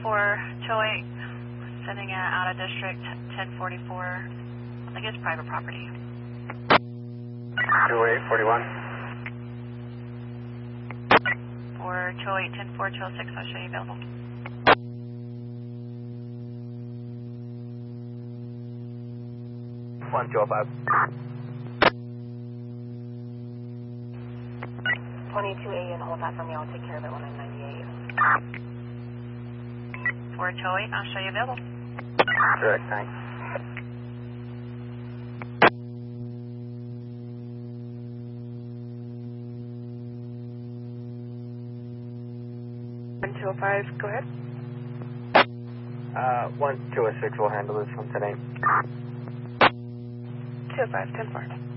for Choate, sending out of district 1044. I think it's private property. 2841. For Choate 10426, I'll show you available. One 205. 22A and hold that for me. I'll take care of it when I'm 98. For Choate, I'll show you available. Correct, thanks. Go ahead. 1206 will handle this one today. 205, 10-4.